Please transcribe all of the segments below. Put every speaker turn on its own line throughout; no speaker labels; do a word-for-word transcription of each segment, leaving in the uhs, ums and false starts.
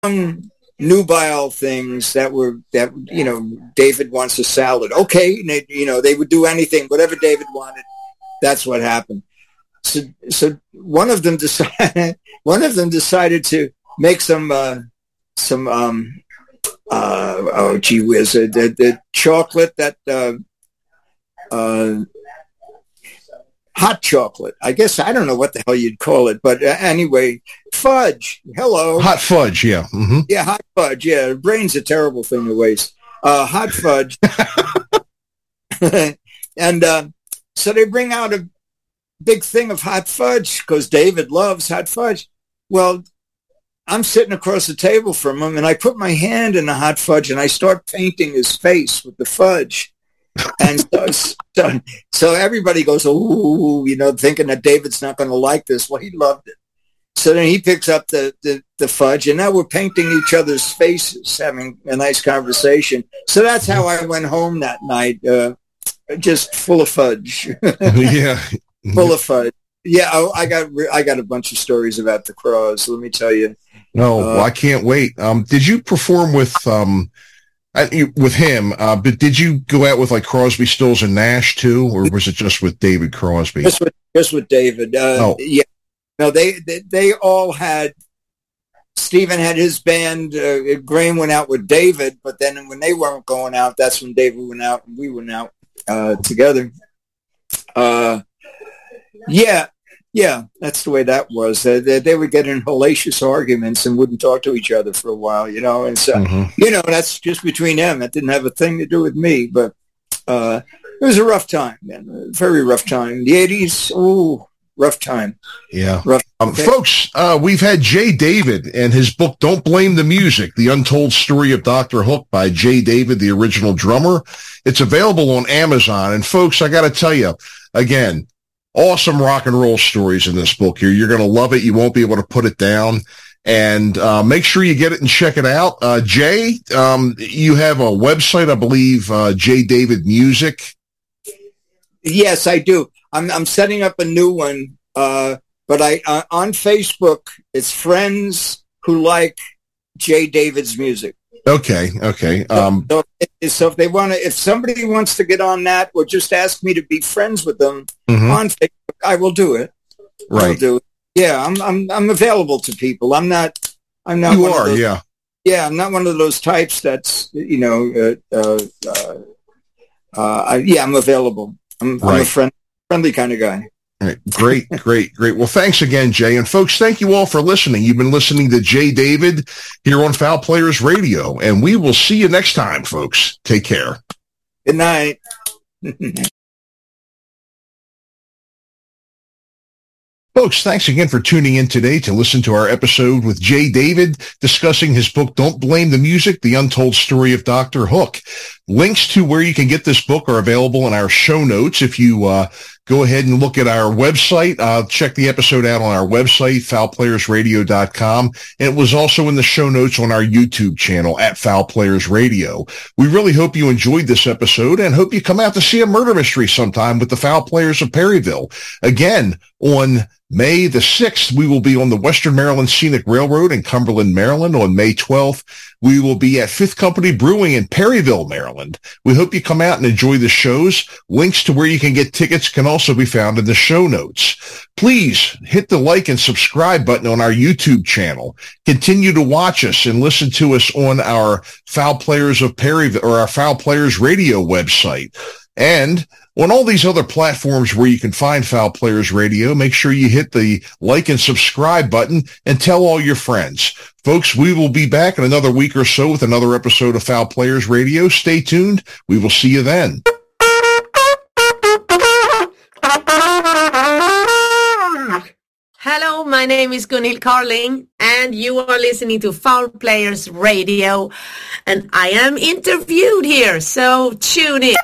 young, nubile things that were, that, you know, David wants a salad. Okay. And they, you know, they would do anything, whatever David wanted. That's what happened. So, so one of them decided, one of them decided to make some, uh, some, um, uh, oh, gee whiz, uh, the, the chocolate that, uh, uh, hot chocolate. I guess, I don't know what the hell you'd call it, but uh, anyway, fudge. Hello.
Hot fudge, yeah. Mm-hmm.
Yeah, hot fudge. Yeah, brain's a terrible thing to waste. Uh, hot fudge. And uh, so they bring out a big thing of hot fudge because David loves hot fudge. Well, I'm sitting across the table from him, and I put my hand in the hot fudge, and I start painting his face with the fudge. And so, so, so everybody goes, oh, you know, thinking that David's not going to like this. Well, he loved it. So then he picks up the, the, the fudge, and now we're painting each other's faces, having a nice conversation. So that's how I went home that night, uh, just full of fudge.
Yeah.
Full of fudge. Yeah, I, I got I got a bunch of stories about the Crows, let me tell you.
No, uh, well, I can't wait. Um, did you perform with... Um I, with him, uh, but did you go out with like Crosby, Stills, and Nash too, or was it just with David Crosby?
Just with, just with David. Uh, oh. Yeah. No, they, they they all had. Stephen had his band. Uh, Graham went out with David, but then when they weren't going out, that's when David went out and we went out uh, together. Uh, yeah. Yeah, that's the way that was. Uh, they, they would get in hellacious arguments and wouldn't talk to each other for a while, you know. And so, mm-hmm. you know, that's just between them. That didn't have a thing to do with me. But uh, it was a rough time, man. A very rough time. The eighties, oh, rough time.
Yeah.
Rough.
Um,
okay.
Folks, uh, we've had Jay David and his book, Don't Blame the Music, The Untold Story of Doctor Hook by Jay David, the original drummer. It's available on Amazon. And, folks, I got to tell you, again, awesome rock and roll stories in this book here. You're going to love it. You won't be able to put it down. And uh, make sure you get it and check it out. Uh, Jay, um, you have a website, I believe, uh, Jay David Music.
Yes, I do. I'm, I'm setting up a new one. Uh, but I uh, on Facebook, it's friends who like Jay David's music.
Okay, okay. Um,
so, so, so if they want to, if somebody wants to get on that, or just ask me to be friends with them mm-hmm. on Facebook, I will do it.
Right.
I'll do it. Yeah, I'm, I'm, I'm available to people. I'm not, I'm not.
You
one
are,
of those,
yeah.
Yeah, I'm not one of those types that's, you know, uh, uh, uh, uh I, yeah, I'm available. I'm, right. I'm a friend, friendly kind of guy.
All right. Great, great, great. Well, thanks again, Jay. And folks, thank you all for listening. You've been listening to Jay David here on Foul Players Radio, and we will see you next time, folks. Take care.
Good night.
Folks, thanks again for tuning in today to listen to our episode with Jay David discussing his book, Don't Blame the Music, The Untold Story of Doctor Hook. Links to where you can get this book are available in our show notes. If you uh, go ahead and look at our website, uh, check the episode out on our website, foul players radio dot com. And it was also in the show notes on our YouTube channel at Foul Players Radio. We really hope you enjoyed this episode and hope you come out to see a murder mystery sometime with the Foul Players of Perryville. Again, on May the sixth, we will be on the Western Maryland Scenic Railroad in Cumberland, Maryland. On May twelfth, we will be at Fifth Company Brewing in Perryville, Maryland. We hope you come out and enjoy the shows. Links to where you can get tickets can also be found in the show notes. Please hit the like and subscribe button on our YouTube channel. Continue to watch us and listen to us on our Foul Players of Perryville or our Foul Players Radio website. And on all these other platforms where you can find Foul Players Radio, make sure you hit the like and subscribe button and tell all your friends. Folks, we will be back in another week or so with another episode of Foul Players Radio. Stay tuned. We will see you then.
Hello, my name is Gunhild Carling, and you are listening to Foul Players Radio, and I am interviewed here, so tune in.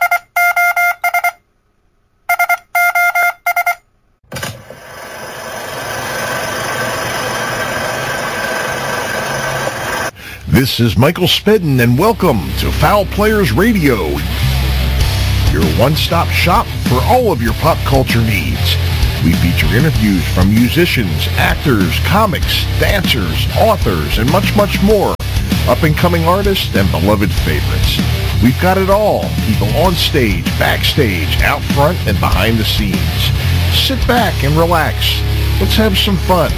This is Michael Spedden, and welcome to Foul Players Radio, your one-stop shop for all of your pop culture needs. We feature interviews from musicians, actors, comics, dancers, authors, and much, much more. Up-and-coming artists and beloved favorites. We've got it all. People on stage, backstage, out front, and behind the scenes. Sit back and relax. Let's have some fun.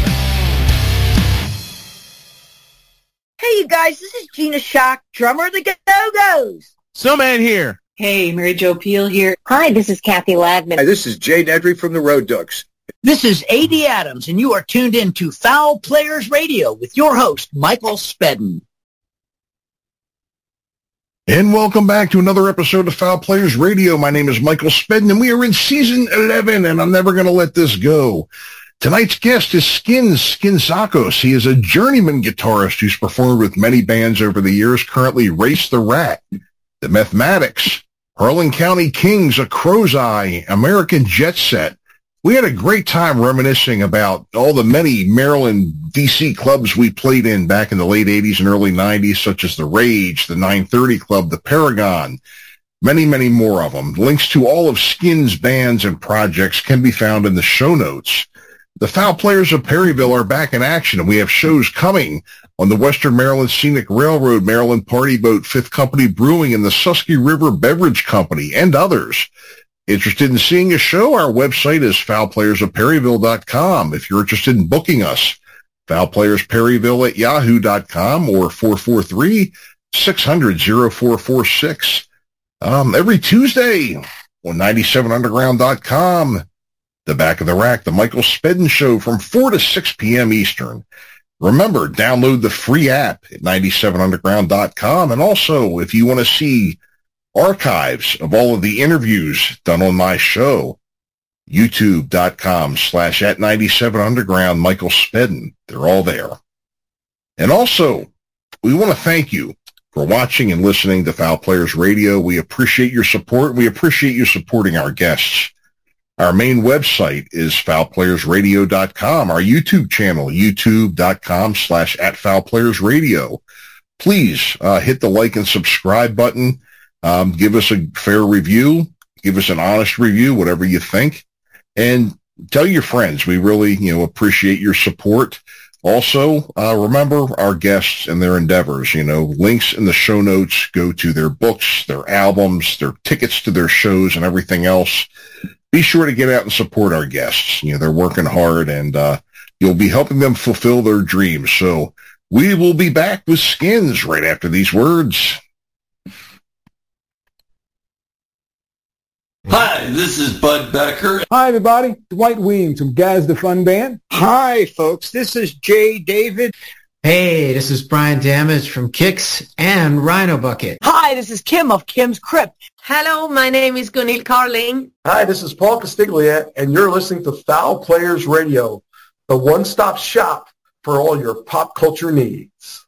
Hey, you guys, this is Gina Shock, drummer of the Go-Go's.
Snowman here.
Hey, Mary Jo Peel here.
Hi, this is Kathy Ladman.
Hi, this is Jay Nedry from the Road Dogs.
This is A D Adams, and you are tuned in to Foul Players Radio with your host, Michael Spedden.
And welcome back to another episode of Foul Players Radio. My name is Michael Spedden, and we are in season eleven, and I'm never going to let this go. Tonight's guest is Skins Skinsakos. He is a journeyman guitarist who's performed with many bands over the years, currently Race the Rat, The Mathematics, Harlan County Kings, A Crow's Eye, American Jet Set. We had a great time reminiscing about all the many Maryland, D C clubs we played in back in the late eighties and early nineties, such as the Rage, the nine thirty Club, the Paragon, many, many more of them. Links to all of Skins' bands and projects can be found in the show notes. The Foul Players of Perryville are back in action, and we have shows coming on the Western Maryland Scenic Railroad, Maryland Party Boat, Fifth Company Brewing, and the Susky River Beverage Company, and others. Interested in seeing a show? Our website is foul players of perryville dot com. If you're interested in booking us, foulplayersperryville at yahoo dot com or four four three, six hundred, oh four four six. Um, every Tuesday on ninety-seven underground dot com, the Back of the Rack, the Michael Spedden Show from four to six p.m. Eastern. Remember, download the free app at ninety-seven underground dot com. And also, if you want to see archives of all of the interviews done on my show, youtube.com slash at 97 underground Michael Spedden. They're all there. And also, we want to thank you for watching and listening to Foul Players Radio. We appreciate your support. We appreciate you supporting our guests. Our main website is foul players radio dot com. Our YouTube channel, youtube.com slash at Foul Players Radio. Please uh, hit the like and subscribe button. Um, give us a fair review. Give us an honest review, whatever you think. And tell your friends. We really, you know, appreciate your support. Also, uh, remember our guests and their endeavors. You know, links in the show notes go to their books, their albums, their tickets to their shows, and everything else. Be sure to get out and support our guests. You know, they're working hard, and uh, you'll be helping them fulfill their dreams. So we will be back with Skins right after these words.
Hi, this is Bud Becker.
Hi, everybody. Dwight Weems from Gaz the Fun Band.
Hi, folks. This is Jay David.
Hey, this is Brian Damage from Kix and Rhino Bucket.
Hi, this is Kim of Kim's Crypt.
Hello, my name is Gunhild Carling.
Hi, this is Paul Castiglia, and you're listening to Foul Players Radio, the one-stop shop for all your pop culture needs.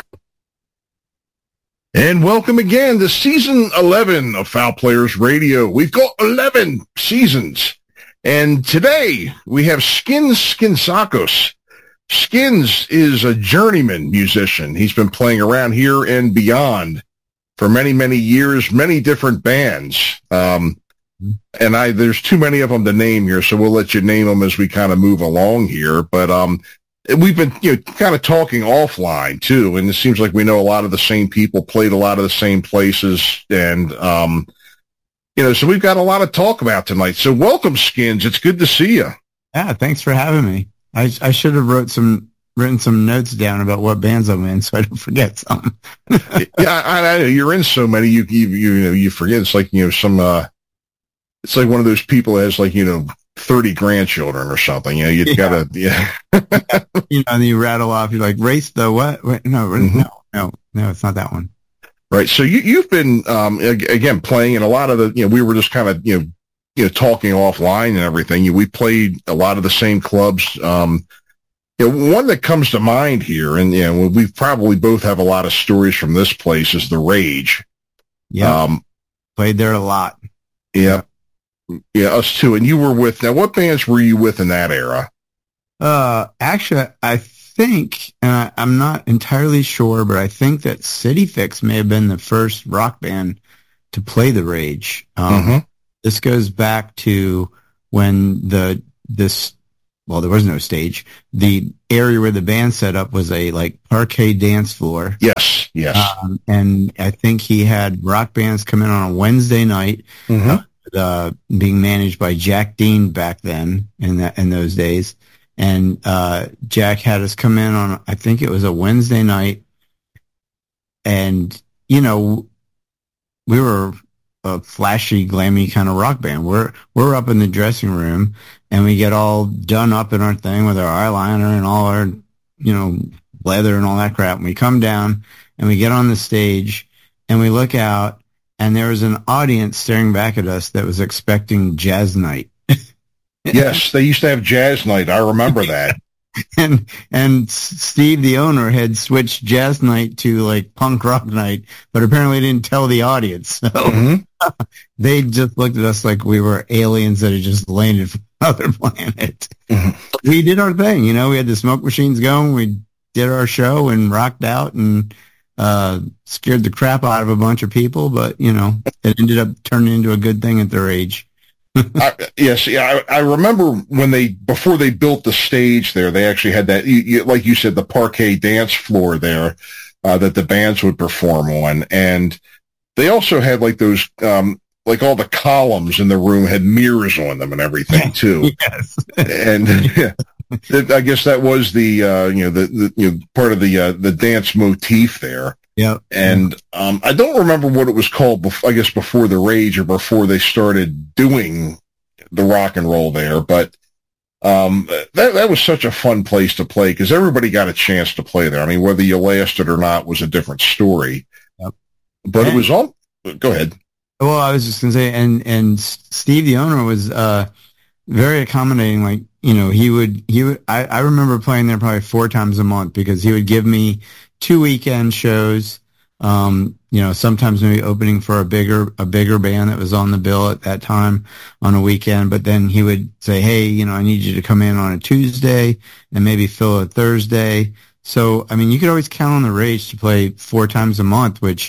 And welcome again to season eleven of Foul Players Radio. We've got eleven seasons. And today we have Skins Skinsakos. Skins is a journeyman musician. He's been playing around here and beyond for many, many years, many different bands. Um, and I, there's too many of them to name here, so we'll let you name them as we kind of move along here. But, um, we've been, you know, kind of talking offline too, and it seems like we know a lot of the same people, played a lot of the same places, and um, you know, so we've got a lot to talk about tonight. So welcome, Skins. It's good to see you.
Yeah, thanks for having me. I I should have wrote some written some notes down about what bands I'm in, so I don't forget some.
Yeah, I, I know you're in so many, you you you know you forget. It's like, you know, some. Uh, it's like one of those people that has, like, you know, thirty grandchildren or something. You know, you've yeah. got to, yeah.
You know, and you rattle off, you're like, race the what? Wait, no, mm-hmm. no, no, no, it's not that one.
Right. So you, you've been, um, again, playing in a lot of the, you know, we were just kind of, you know, you know, talking offline and everything. You, we played a lot of the same clubs. Um, you know, one that comes to mind here, and, you know, we probably both have a lot of stories from this place, is the Rage.
Yeah. Um, played there a lot.
Yeah. Yeah, us too. And you were with, now what bands were you with in that era?
Uh, actually, I think, and I, I'm not entirely sure, but I think that City Fix may have been the first rock band to play the Rage. Um, mm-hmm. This goes back to when the this, well, there was no stage. The area where the band set up was a like parquet dance floor.
Yes, yes.
Um, and I think he had rock bands come in on a Wednesday night,
mm-hmm.
uh, uh, being managed by Jack Dean back then in that, in those days. And, uh, Jack had us come in on, I think it was a Wednesday night. And, you know, we were a flashy, glammy kind of rock band. We're, we're up in the dressing room and we get all done up in our thing with our eyeliner and all our, you know, leather and all that crap. And we come down and we get on the stage and we look out and there was an audience staring back at us that was expecting jazz night.
Yes, they used to have jazz night. I remember that.
and and Steve, the owner, had switched jazz night to like punk rock night, but apparently didn't tell the audience. So
mm-hmm.
they just looked at us like we were aliens that had just landed from another planet. Mm-hmm. We did our thing, you know. We had the smoke machines going. We did our show and rocked out and uh scared the crap out of a bunch of people. But you know, it ended up turning into a good thing at their age.
I, yes, yeah, I, I remember when they before they built the stage there, they actually had that, you, you, like you said, the parquet dance floor there uh, that the bands would perform on, and they also had like those, um, like all the columns in the room had mirrors on them and everything too.
Yes,
and yeah, I guess that was the uh, you know the, the you know part of the uh, the dance motif there.
Yeah,
and um, I don't remember what it was called. Before, I guess before the Rage or before they started doing the rock and roll there. But um, that that was such a fun place to play because everybody got a chance to play there. I mean, whether you lasted or not was a different story.
Yep.
But and, it was all. Go ahead.
Well, I was just gonna say, and and Steve, the owner, was uh, very accommodating. Like you know, he would he would. I, I remember playing there probably four times a month because he would give me two weekend shows, um, you know, sometimes maybe opening for a bigger, a bigger band that was on the bill at that time on a weekend. But then he would say, hey, you know, I need you to come in on a Tuesday and maybe fill a Thursday. So, I mean, you could always count on the Rage to play four times a month, which,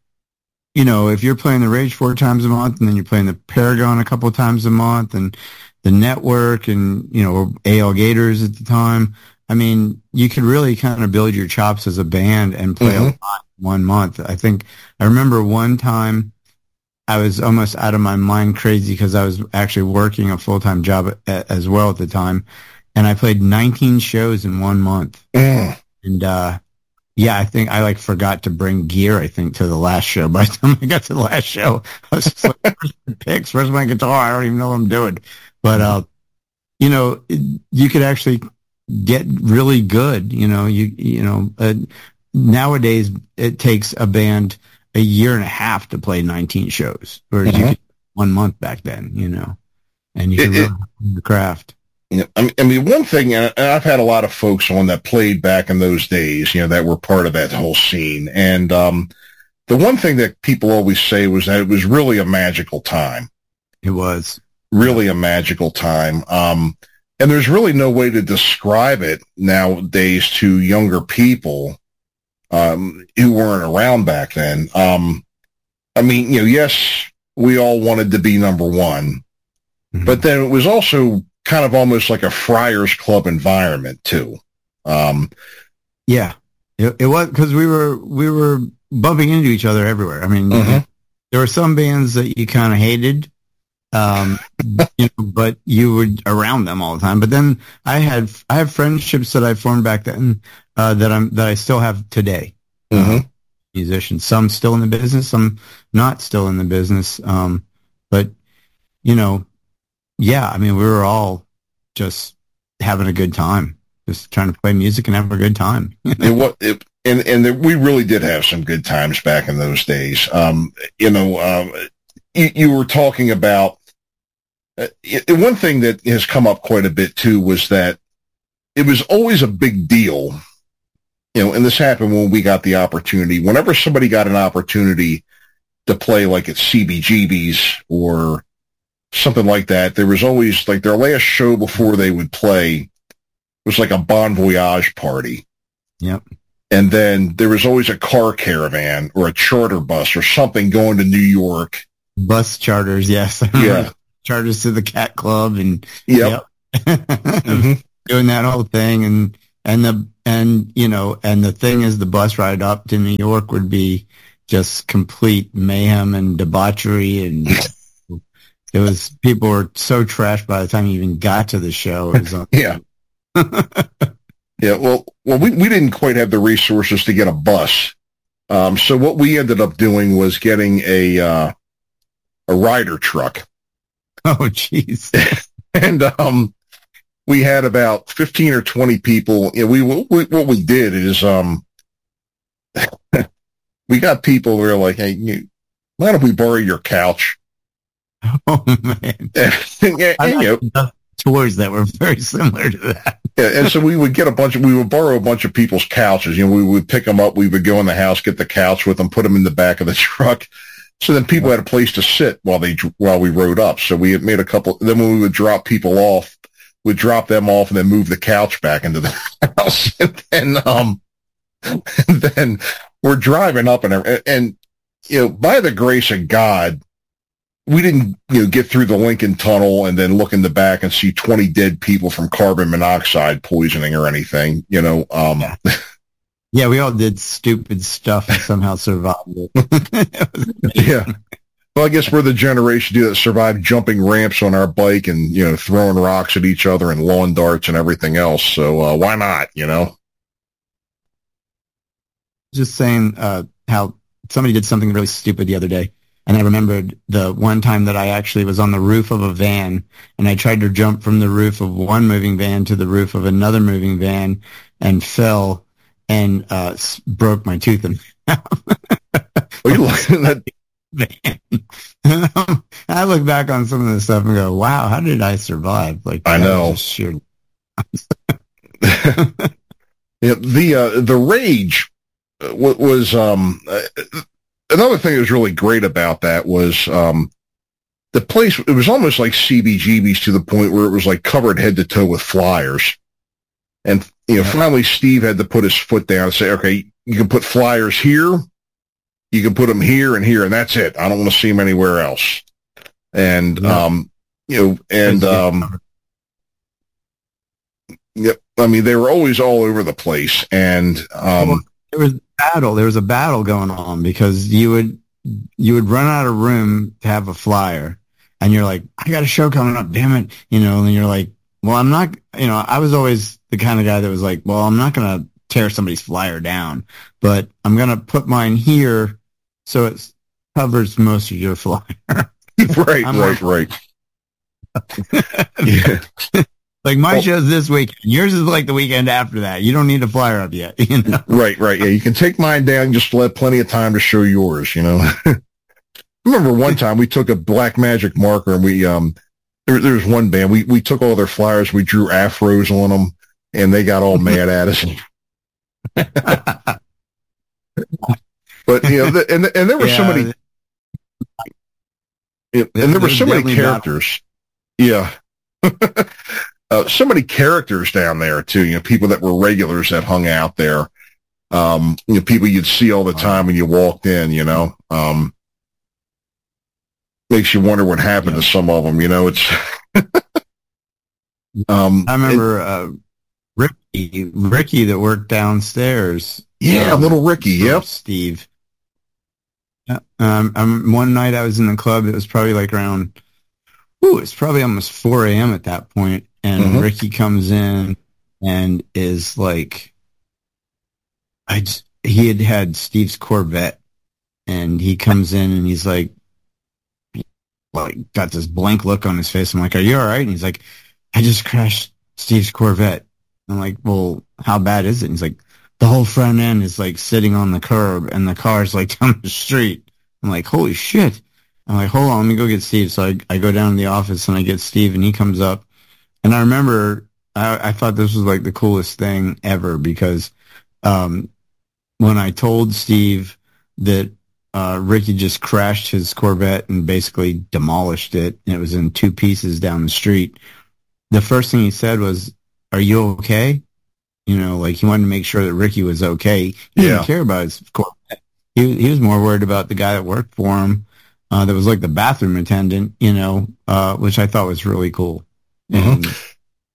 you know, if you're playing the Rage four times a month and then you're playing the Paragon a couple of times a month and the Network and, you know, A L Gators at the time, I mean, you could really kind of build your chops as a band and play mm-hmm. a lot in one month. I think I remember one time I was almost out of my mind crazy because I was actually working a full-time job a, as well at the time. And I played nineteen shows in one month.
Mm.
And, uh, yeah, I think I like forgot to bring gear, I think, to the last show. By the time I got to the last show, I was just like, where's my picks? Where's my guitar? I don't even know what I'm doing. But, uh, you know, you could actually get really good, you know, you, you know, uh, nowadays it takes a band a year and a half to play nineteen shows, whereas mm-hmm. you could one month back then, you know, and you can really learn the craft.
You know, I mean, one thing, and I've had a lot of folks on that played back in those days, you know, that were part of that whole scene. And, um, the one thing that people always say was that it was really a magical time.
It was
really a magical time. Um, And there's really no way to describe it nowadays to younger people um, who weren't around back then. Um, I mean, you know, yes, we all wanted to be number one, mm-hmm. but then it was also kind of almost like a Friars Club environment too. Um,
yeah, it, it was because we were we were bumping into each other everywhere. I mean,
mm-hmm.
there were some bands that you kind of hated. Um, you know, but you were around them all the time. But then I had, I have friendships that I formed back then, uh, that I'm, that I still have today.
Mm-hmm.
Uh, musicians, some still in the business, some not still in the business. Um, but you know, yeah, I mean, we were all just having a good time, just trying to play music and have a good time.
it, what, it, and, and the, we really did have some good times back in those days. Um, you know, um, you, you were talking about, Uh, it, one thing that has come up quite a bit too was that it was always a big deal, you know, and this happened when we got the opportunity. Whenever somebody got an opportunity to play like at C B G B's or something like that, there was always like their last show before they would play was like a Bon Voyage party.
Yep.
And then there was always a car caravan or a charter bus or something going to New York.
Bus charters, yes.
Yeah.
Charters to the Cat Club and
yep. yep.
mm-hmm. doing that whole thing. And, and the, and, you know, and the thing is the bus ride up to New York would be just complete mayhem and debauchery. And it was, people were so trashed by the time you even got to the show. It was
yeah. yeah. Well, well, we, we didn't quite have the resources to get a bus. Um, so what we ended up doing was getting a, uh, a rider truck.
Oh, jeez.
and, um, we had about fifteen or twenty people. You know, we, we, what we did is, um, we got people who were like, hey, you, why don't we borrow your couch?
Oh, man.
and, and,
I
you know,
tours that were very similar to that.
Yeah, and so we would get a bunch of, we would borrow a bunch of people's couches. You know, we would pick them up. We would go in the house, get the couch with them, put them in the back of the truck. So then people had a place to sit while they, while we rode up. So we had made a couple, then when we would drop people off, we'd drop them off and then move the couch back into the house. And then, um, and then we're driving up and, and, you know, by the grace of God, we didn't, you know, get through the Lincoln Tunnel and then look in the back and see twenty dead people from carbon monoxide poisoning or anything, you know. Um,
yeah. yeah, we all did stupid stuff and somehow survived it.
yeah. Well, I guess we're the generation that survived jumping ramps on our bike and, you know, throwing rocks at each other and lawn darts and everything else. So uh, why not, you know?
Just saying uh, how somebody did something really stupid the other day. And I remembered the one time that I actually was on the roof of a van and I tried to jump from the roof of one moving van to the roof of another moving van and fell and uh, broke my tooth in half.
Are you looking at
that van? I look back on some of this stuff and go, wow, how did I survive? Like,
I know.
Sheer...
yeah, the, uh, the rage was, um, uh, another thing that was really great about that was um, the place, it was almost like C B G B's to the point where it was like covered head to toe with flyers. And, you know, finally Steve had to put his foot down and say, okay, you can put flyers here, you can put them here and here, and that's it. I don't want to see them anywhere else. And, yeah. um, you know, and, um, yep, I mean, they were always all over the place. And, um,
there was a battle. There was a battle going on because you would you would run out of room to have a flyer, and you're like, I got a show coming up, damn it, you know. And you're like, well, I'm not, you know. I was always the kind of guy that was like, well, I'm not gonna tear somebody's flyer down, but I'm gonna put mine here so it covers most of your flyer.
right, I'm right, like, right. yeah.
Like my well, show's this week. Yours is like the weekend after that. You don't need a flyer up yet. You know?
Right, right. Yeah, you can take mine down. Just let plenty of time to show yours. You know. I remember one time we took a black magic marker and we um there, there was one band we we took all their flyers. We drew afros on them and they got all mad at us. But you know, the, and and there were yeah, so many, and, and there were so many characters. Yeah. Uh, so many characters down there too, you know, people that were regulars that hung out there. Um, you know, people you'd see all the time when you walked in, you know, um, makes you wonder what happened yeah. to some of them, you know, it's, um,
I remember, it, uh, Ricky, Ricky that worked downstairs.
Yeah. Um, little Ricky. Yep.
Steve. Yeah. Um, um, one night I was in the club. It was probably like around, ooh, it's probably almost four a.m. at that point. And mm-hmm. Ricky comes in and is like, I just, he had had Steve's Corvette, and he comes in and he's like, like got this blank look on his face. I'm like, are you all right? And he's like, I just crashed Steve's Corvette. I'm like, well, how bad is it? And he's like, the whole front end is like sitting on the curb and the car's like down the street. I'm like, holy shit. I'm like, hold on, let me go get Steve. So I, I go down to the office and I get Steve, and he comes up. And I remember I, I thought this was like the coolest thing ever because um, when I told Steve that uh, Ricky just crashed his Corvette and basically demolished it, and it was in two pieces down the street, the first thing he said was, are you okay? You know, like he wanted to make sure that Ricky was okay. He
yeah.
didn't care about his Corvette. He, he was more worried about the guy that worked for him. Uh, that was like the bathroom attendant, you know, uh, which I thought was really cool.
Mm-hmm.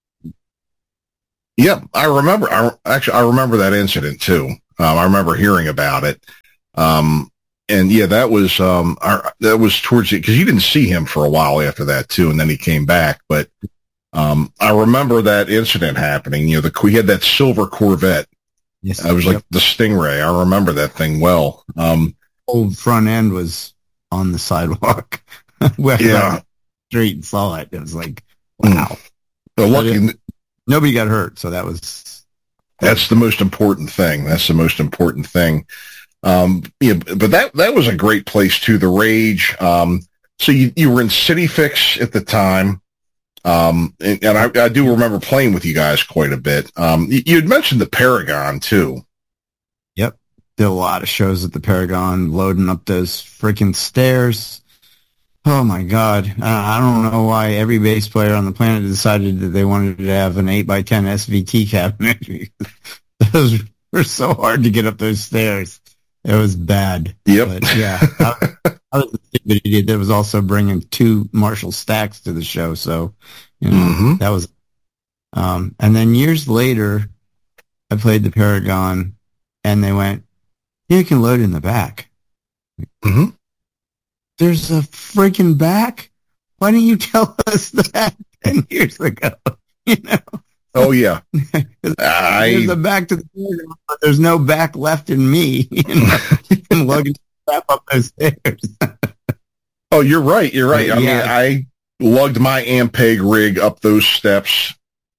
Yeah, I remember. I actually I remember that incident too. Um, I remember hearing about it. Um, and yeah, that was um, our, that was towards it because you didn't see him for a while after that too, and then he came back. But um, I remember that incident happening. You know, the we had that silver Corvette.
Yes,
I was
yep.
like the Stingray. I remember that thing well. Um,
Old front end was on the sidewalk.
Yeah,
street and saw it. It was like, wow.
So lucky.
Nobody got hurt, so that was...
That's the most important thing. That's the most important thing. Um, yeah, but that that was a great place, too, the Rage. Um, so you, you were in City Fix at the time, um, and, and I, I do remember playing with you guys quite a bit. Um, you, you had mentioned the Paragon, too.
Yep. Did a lot of shows at the Paragon, loading up those freaking stairs. Oh, my God. Uh, I don't know why every bass player on the planet decided that they wanted to have an eight by ten S V T cabinet. Those were so hard to get up those stairs. It was bad.
Yep.
But, yeah. I, I was the stupid idiot that was also bringing two Marshall stacks to the show. So, you know,
mm-hmm.
that was... Um, and then years later, I played the Paragon, and they went, you can load in the back.
Mm-hmm.
There's a freaking back? Why didn't you tell us that ten years ago? You know?
Oh, yeah.
I... There's a back to the Paragon, but there's no back left in me. You know? You can lug crap up those stairs.
Oh, you're right. You're right. I
Yeah.
mean, I lugged my Ampeg rig up those steps,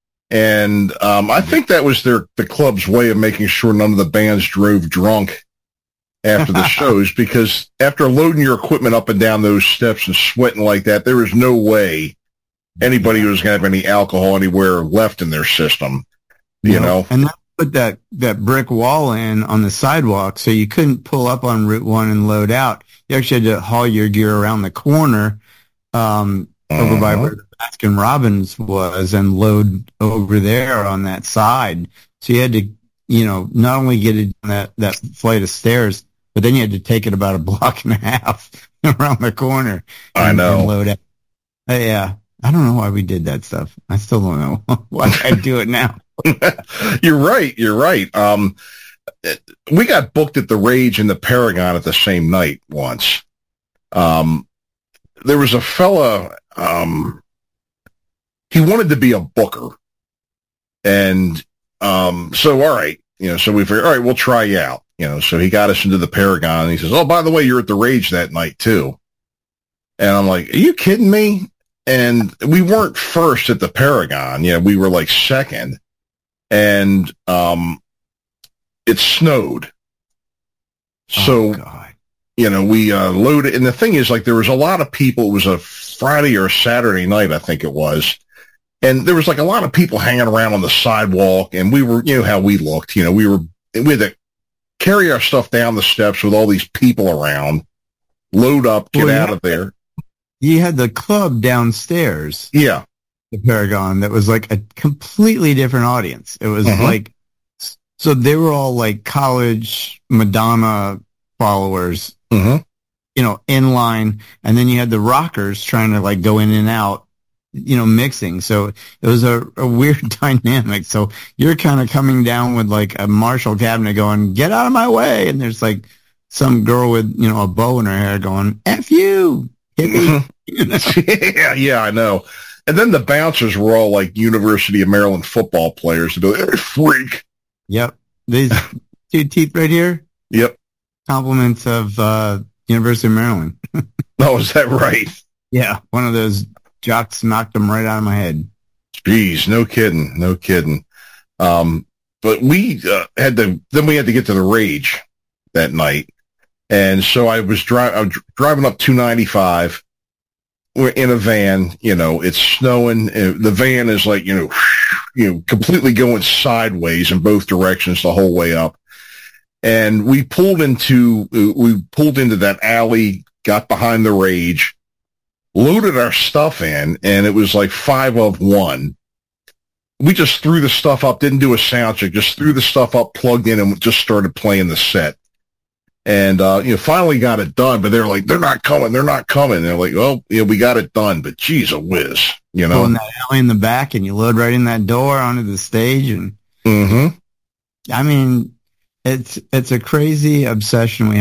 and um, I think that was their the club's way of making sure none of the bands drove drunk after the shows, because after loading your equipment up and down those steps and sweating like that, there was no way anybody was going to have any alcohol anywhere left in their system, you
Yep.
know?
And that put that, that brick wall in on the sidewalk, so you couldn't pull up on Route one and load out. You actually had to haul your gear around the corner um, uh-huh. over by where the Baskin Robbins was and load over there on that side. So you had to, you know, not only get it on that, that flight of stairs, but then you had to take it about a block and a half around the corner. And,
I know.
And load out. Uh, yeah. I don't know why we did that stuff. I still don't know why I do it now.
You're right. You're right. Um, we got booked at the Rage and the Paragon at the same night once. Um, there was a fella, um, he wanted to be a booker. And um, so, all right, you know, so we figured, all right, we'll try you out. You know, so he got us into the Paragon, and he says, oh, by the way, you're at the Rage that night, too. And I'm like, are you kidding me? And we weren't first at the Paragon. You know, we were like second. And um, it snowed. So,
oh, God.
you know, we uh, loaded. And the thing is, like, there was a lot of people. It was a Friday or a Saturday night, I think it was. And there was, like, a lot of people hanging around on the sidewalk. And we were, you know, how we looked. You know, we were, we had to carry our stuff down the steps with all these people around, load up, get well, out of there.
You had the club downstairs.
Yeah.
The Paragon that was like a completely different audience. It was uh-huh. like, so they were all like college Madonna followers,
uh-huh.
you know, in line. And then you had the rockers trying to like go in and out, you know, mixing. So it was a, a weird dynamic. So you're kind of coming down with like a Marshall cabinet going, get out of my way. And there's like some girl with, you know, a bow in her hair going, F you. Hit me. You know?
yeah, yeah, I know. And then the bouncers were all like University of Maryland football players. They'd be like, hey, freak.
Yep. These two teeth right here.
Yep.
Compliments of uh, University of Maryland.
Oh, is that right?
Yeah. One of those jocks knocked them right out of my head.
Jeez, no kidding. No kidding. Um, but we uh, had to, then we had to get to the Rage that night. And so I was, dri- I was driving up two ninety-five. We're in a van, you know, it's snowing. The van is like, you know, you know, completely going sideways in both directions the whole way up. And we pulled into, we pulled into that alley, got behind the Rage, loaded our stuff in, and it was like five of one. We just threw the stuff up, didn't do a sound check, just threw the stuff up, plugged in, and just started playing the set. And, uh, you know, finally got it done, but they're like, they're not coming, they're not coming. And they're like, well, yeah, we got it done, but geez, a whiz, you know.
Pulling that alley in the back and you load right in that door onto the stage. And
mm-hmm.
I mean, it's, it's a crazy obsession we